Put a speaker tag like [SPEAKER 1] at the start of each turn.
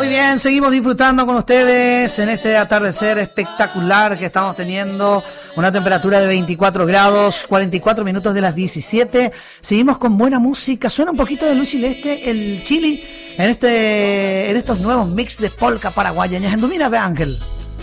[SPEAKER 1] Muy bien, seguimos disfrutando con ustedes en este atardecer espectacular que estamos teniendo. Una temperatura de 24 grados, 44 minutos de las 17. Seguimos con buena música. Suena un poquito de Luis Silvestre, el Chili, en estos nuevos mix de polka paraguaya. Ñajandumina, ve Ángel.